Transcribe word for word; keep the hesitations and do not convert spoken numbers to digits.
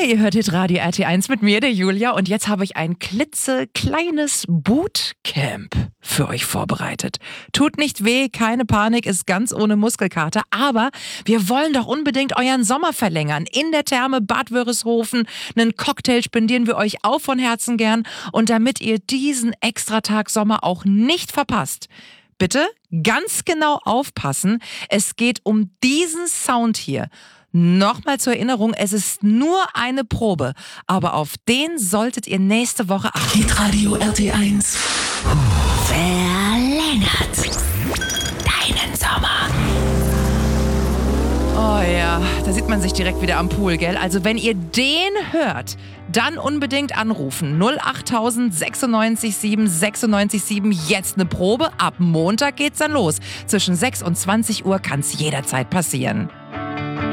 Hi, ihr hört Hitradio R T eins mit mir, der Julia. Und jetzt habe ich ein klitzekleines Bootcamp für euch vorbereitet. Tut nicht weh, keine Panik, ist ganz ohne Muskelkater. Aber wir wollen doch unbedingt euren Sommer verlängern. In der Therme Bad Wörishofen. Einen Cocktail spendieren wir euch auch von Herzen gern. Und damit ihr diesen Extratag Sommer auch nicht verpasst, bitte ganz genau aufpassen. Es geht um diesen Sound hier. Nochmal zur Erinnerung, es ist nur eine Probe, aber auf den solltet ihr nächste Woche achten. Hitradio R T eins verlängert deinen Sommer. Oh ja, da sieht man sich direkt wieder am Pool, gell? Also wenn ihr den hört, dann unbedingt anrufen. null acht tausend sechsundneunzig sieben sechsundneunzig sieben. Jetzt eine Probe. Ab Montag geht's dann los. Zwischen sechs und zwanzig Uhr kann's jederzeit passieren.